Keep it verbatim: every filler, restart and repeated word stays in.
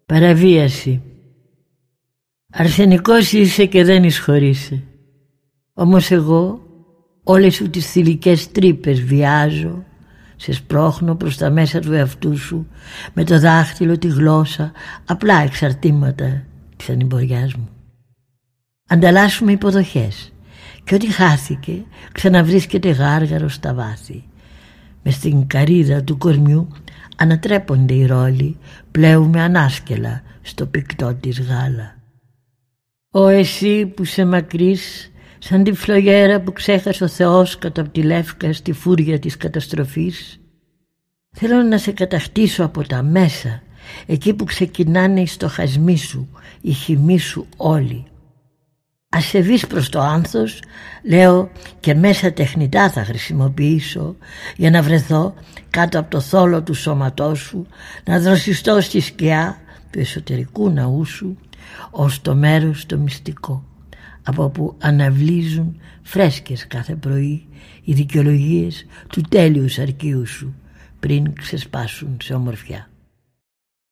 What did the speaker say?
Παραβίαση. Αρσενικός είσαι και δεν εισχωρείσαι. Όμως εγώ όλες σου τις θηλυκές τρύπες βιάζω, σε σπρώχνω προς τα μέσα του εαυτού σου με το δάχτυλο, τη γλώσσα, απλά εξαρτήματα της ανημποριάς μου. Ανταλλάσσουμε υποδοχές και ό,τι χάθηκε ξαναβρίσκεται γάργαρο στα βάθη. Μες στην καρύδα του κορμιού ανατρέπονται οι ρόλοι, πλέουμε ανάσκελα στο πυκτό της γάλα. Ω εσύ που σε μακρύς, σαν τη φλογέρα που ξέχασε ο Θεός κάτω από τη Λεύκα στη φούρια της καταστροφής, θέλω να σε κατακτήσω από τα μέσα, εκεί που ξεκινάνε οι στοχασμοί σου, οι χυμοί σου όλοι. Ασεβής προς το άνθος, λέω, και μέσα τεχνητά θα χρησιμοποιήσω για να βρεθώ κάτω από το θόλο του σώματός σου, να δροσιστώ στη σκιά του εσωτερικού ναού σου ως το μέρος το μυστικό, από όπου αναβλύζουν φρέσκες κάθε πρωί οι δικαιολογίες του τέλειου σαρκίου σου πριν ξεσπάσουν σε ομορφιά.